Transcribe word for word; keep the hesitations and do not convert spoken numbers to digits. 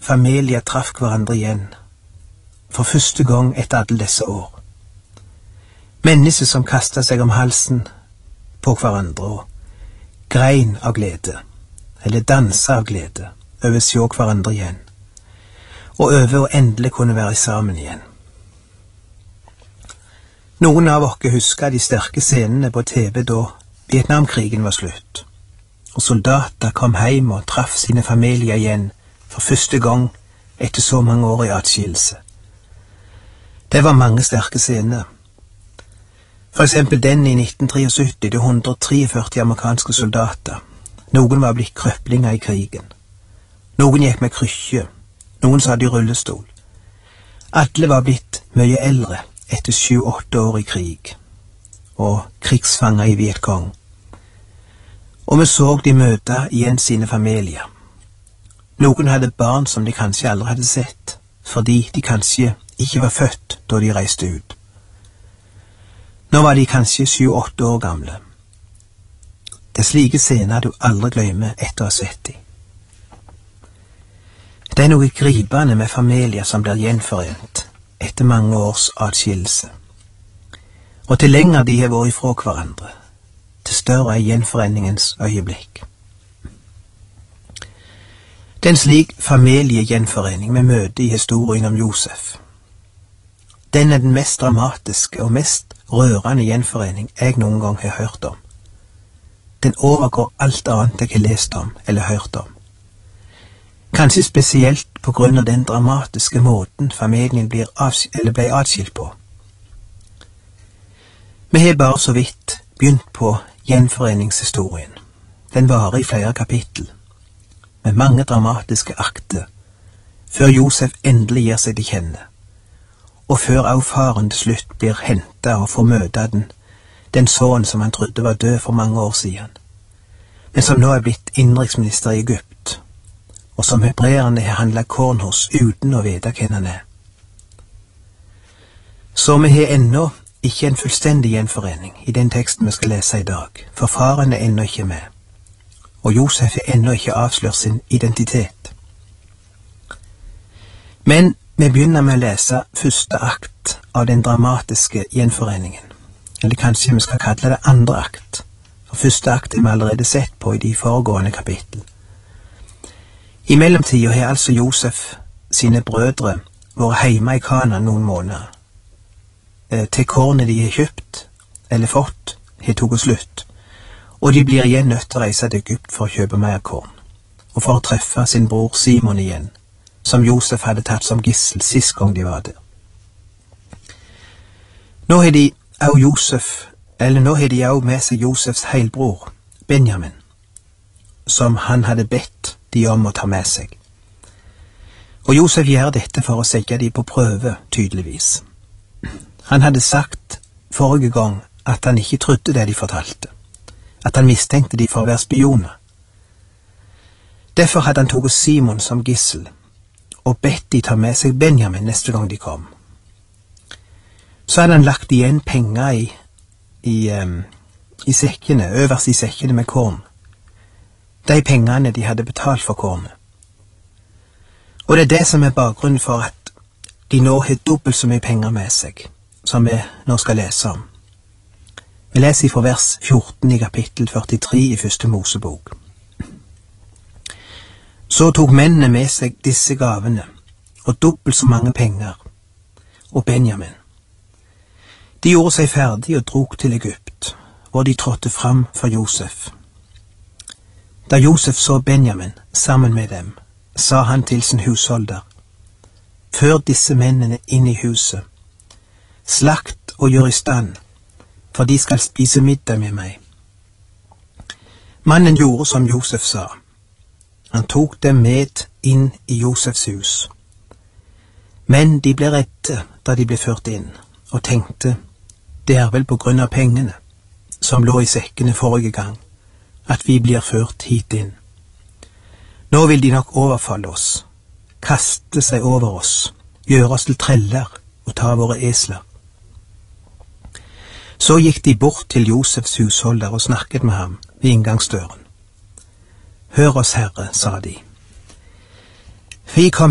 familier traff hverandre igjen, for første gang etter alle disse år. Mennesker som kastet seg om halsen på hverandre og grein av glede, eller dansa av glede, over å se hverandre igjen, og over å endelig kunne være sammen igjen. Noen av oss husker de sterke scenene på T V da Vietnamkrigen var slutt, og soldater kom hjem og traff sine familier igjen for første gang etter så mange år i atskillelse. Det var mange sterke scener. For eksempel den i nitten syttitre, det hundre og treogførti amerikanske soldater. Noen var blitt krøplinger i krigen. Noen gikk med krykke, noen satt i rullestol. Alle var blitt mye eldre etter sju-åtte år i krig, og krigsfanger i Vietcong. Og vi så de møte igjen sine familier. Noen hadde barn som de kanskje aldri hadde sett, fordi de kanskje ikke var født da de reiste ut. Nå var de kanskje sju-åtte år gamle. Det er slike scener du aldri glemmer etter å ha sett de. Det er noe gripende med familier som blir gjenforent etter mange års atskillelse. Og til lenger de har vært ifra hverandre, til større er gjenforeningens øyeblikk. Det er en slik familiegjenforening vi møter i historien om Josef. Den er den mest dramatiske og mest rørende gjenforening jeg noen gang har hørt om. Den overgår alt annet jeg har lest om eller hørt om. Kanskje spesielt på grunn av den dramatiske måten familien blir eller ble atskilt på. Vi har bare så vidt begynt på gjenforeningshistorien. Den varer i flere kapittel, med mange dramatiske akter, før Josef endelig gir seg til kjenne, og før også faren til slutt blir hentet og får møte den, den sønnen som han trodde var død for mange år siden, men som nå er blitt innenriksminister i Egypt, og som hebreerne har handlet korn hos uten å vite hvem han er. Så vi har ennå ikke en fullstendig gjenforening i den teksten vi skal lese i dag, for faren er ennå ikke med, og Josef har ennå ikke avslørt sin identitet. Men vi begynner med å lese første akt av den dramatiske gjenforeningen, eller kanskje vi skal kalle det andre akt, for første akt er vi allerede sett på i de foregående kapittel. I mellomtiden har altså Josef sine brødre vært hjemme i Kanaan noen måneder, til kornet de har kjøpt, eller fått, har tog slutt, og de blir igjen nødt til å reise til Egypt for å kjøpe mer korn, og for å treffe sin bror Simon igjen, som Josef hadde tatt som gissel sist gang de var der. Nå har de også Josef, eller nå har de også med seg Josefs heilbror, Benjamin, som han hadde bedt de om å ta med seg. Og Josef gjør dette for å sette de på prøve, tydeligvis. Han hadde sagt forrige gang at han ikke trodde det de fortalte, at han mistenkte de for å være spioner. Derfor hadde han tatt Simon som gissel, og bedt de ta med seg Benjamin neste gang de kom. Så hadde han lagt igjen penger i, i, um, i sekkene, øverst i sekkene med korn. De pengene de hadde betalt for kornet. Og det er det som er bakgrunnen for at de nå har dobbelt så mye penger med seg, som vi nå skal lese om. Vi leser fra vers fjorten i kapittel førtitre i første Mosebok. Så tok mennene med seg disse gavene, og dobbelt så mange penger, og Benjamin. De gjorde seg ferdig og drog til Egypt, hvor de trådte fram for Josef. Da Josef så Benjamin sammen med dem, sa han til sin husholder: Før disse mennene inn i huset, slakt og gjør i stand, for de skal spise middag med meg. Mannen gjorde som Josef sa. Han tok dem med inn i Josefs hus. Men de ble redde da de ble ført inn, og tenkte, det er vel på grunn av pengene, som lå i sekkene forrige gang, at vi blir ført hit inn. Nå vil de nok overfalle oss, kaste seg over oss, gjøre oss til treller og ta våre esler. Så gikk de bort til Josefs husholder og snakket med ham ved inngangsdøren. Hør oss, Herre, sa de. Vi kom